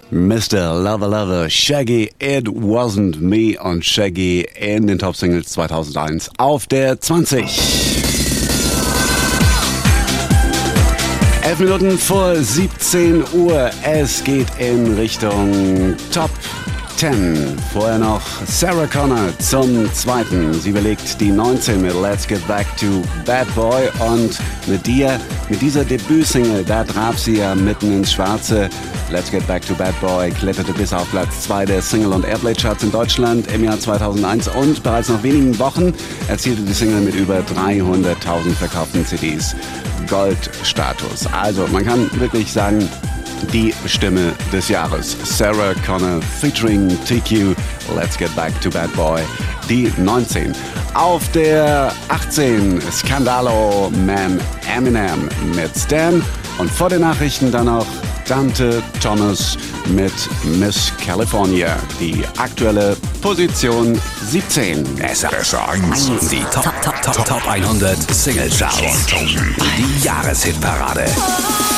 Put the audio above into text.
Mr. Lover Lover, Shaggy, It Wasn't Me und Shaggy in den Top-Singles 2001 auf der 20. 11 Minuten vor 17 Uhr, es geht in Richtung Top 10. Vorher noch Sarah Connor zum zweiten. Sie belegt die 19 mit Let's Get Back to Bad Boy und mit dieser Debütsingle, da traf sie ja mitten ins Schwarze. Let's Get Back to Bad Boy kletterte bis auf Platz 2 der Single- und Airplay-Charts in Deutschland im Jahr 2001 und bereits nach wenigen Wochen erzielte die Single mit über 300.000 verkauften CDs Goldstatus. Also man kann wirklich sagen, die Stimme des Jahres. Sarah Connor featuring TQ, Let's Get Back to Bad Boy, die 19. Auf der 18 Scandalo Man Eminem mit Stan und vor den Nachrichten dann noch Dante Thomas mit Miss California, die aktuelle Position 17. SR1, die Top 100 Single Charts, die Jahreshitparade.